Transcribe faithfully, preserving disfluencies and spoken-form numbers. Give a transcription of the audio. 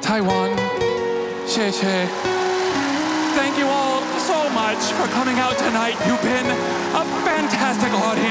Taiwan, Xie Xie. Thank you all so much for coming out tonight. You've been a fantastic audience.